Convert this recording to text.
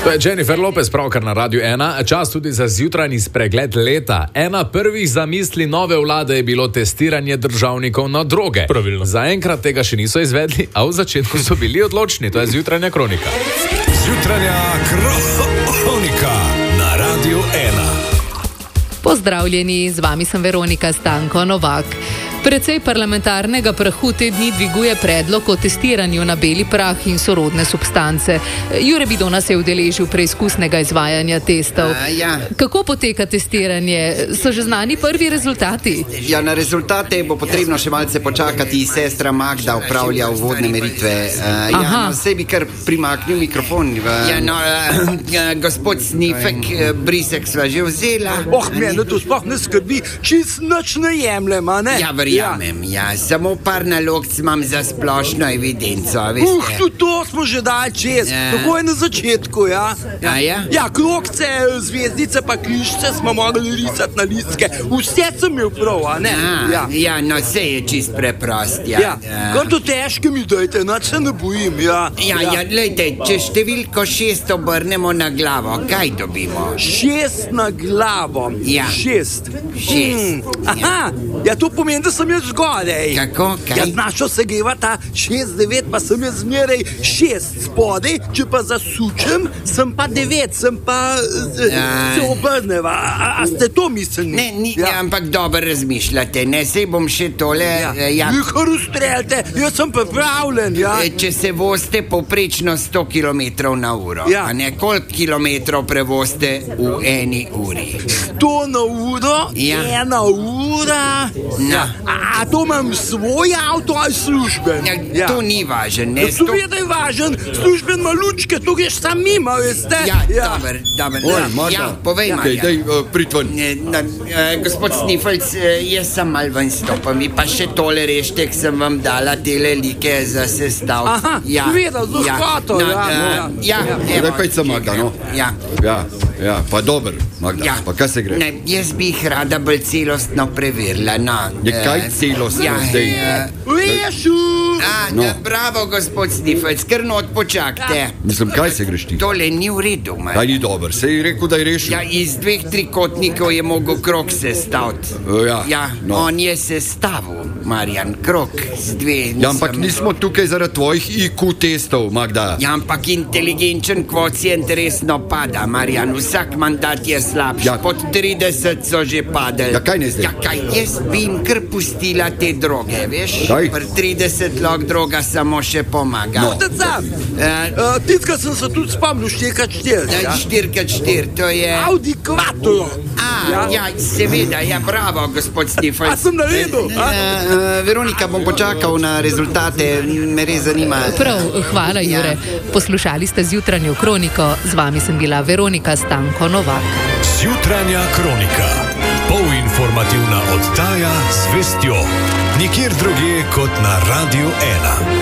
To je Jennifer Lopez, pravkar na Radiu 1. Čas tudi za zjutrajni spregled leta. Ena prvih zamisli nove vlade je bilo testiranje državnikov na droge. Pravilno. Zaenkrat tega še niso izvedli, a v začetku so bili odločni. To je zjutranja kronika. Zjutranja kronika na Radiu 1. Pozdravljeni, z vami sem Veronika Stanko Novak. Precej parlamentarnega prahu te dni dviguje predlog o testiranju na beli prah in sorodne substance. Jure Bidona se je udeležil preizkusnega izvajanja testov. Kako poteka testiranje? So že znani prvi rezultati? Ja, na rezultate bo potrebno še malce počakati. Sestra Magda upravlja uvodne meritve. Sej bi kar primaknil mikrofon. Gospod Snifek, brisek sva že vzela. Mene to sploh ne skrbi, čist nič ne jemljem, a ne? Ja, verjamem, samo par nalog imam za splošno evidenco, veste. Tudi to smo že dali čez, tako je na začetku, ja. Ja, krogce, zvezdice pa križce smo mogli risati na listke, vse sem imel prav, a ne? No, vse je čist preprost, Kar to težke mi dajte, nič se ne bojim, Glejte, če številko 6 obrnemo na glavo, kaj dobimo? 6 na glavo. 6. To pomeni, da sem jaz zgodaj. Kako? Kaj? Našo se geva ta 6-9, pa sem jaz zmeraj 6 spodaj, če pa zasučem, sem pa 9, sem pa se obrneva. A ste to mislili? Ne, ampak dobro razmišljate, ne, sej bom še tole... Nihar ustreljate, jaz sem pripravljen, Če se vozite povprečno 100 km na uro, a ne, koliko kilometrov prevoste v eni uri? 100 na uro, 1 ura... A to imam svoj avto ali služben? To ni važen, ne? To je, da je važen, služben ima lučke, to greš sam mimo, veste? Dober. Povej, Marja. Daj, pritven. Gospod Snifelc, jaz sem mal ven stopam, vi pa še tole rešte, k sem vam dala tele like za sestavc. Vedel, z lahkoto, Daj pa se Magda, no? Pa dober, Magda, pa kaj se gre? Jaz bi jih rada bolj celostno preverila, Kaj celostno zdaj? Lešu! Bravo, gospod Snifelc, kar not počakajte. Mislim, kaj se greš ti? Tole ni v redu, Marja. Kaj ni dober, sej je rekel, da je rešil. Iz 2 trikotnikov je mogel krog sestaviti. On je sestavil, Marjan, krog z 2. Ampak nismo tukaj zaradi tvojih IQ testov, Magda. Ampak inteligenčen kvocient resno pada, Marjan, vsak mandat je slabši. Pod 30 so že padali. Kaj ne zdaj? Jaz bi jim kar pustila te droge, veš? Pri 30 log droga samo še pomaga. Titka sem se tudi spomnil 4x4. 4x4, to je... Audi Quattro. Seveda, bravo, gospod Snifelc. A sem naredil? Veronika, bom počakal na rezultate, me res zanima. Prav, hvala Jure. Poslušali ste zjutranjo kroniko, z vami sem bila Veronika Stanko Novak. Zjutranja kronika. Polinformativna oddaja z vestjo. Nikjer drugje kot na Radiu 1.